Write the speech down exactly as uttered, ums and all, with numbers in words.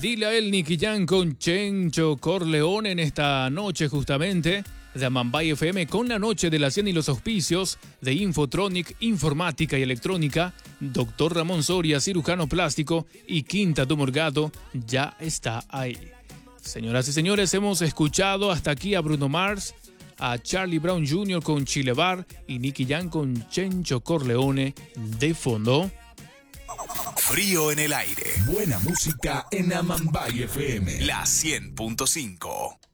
Dile a él, Nicky Jam con Chencho Corleone en esta noche justamente de Amambay F M con la noche de la cien y los auspicios de Infotronic, Informática y Electrónica, Doctor Ramón Soria, cirujano plástico y Quinta Tu Morgado ya está ahí. Señoras y señores, hemos escuchado hasta aquí a Bruno Mars, a Charlie Brown junior con Chile Bar y Nicky Jam con Chencho Corleone de fondo. Frío en el aire. Buena música en Amambay F M. La cien punto cinco.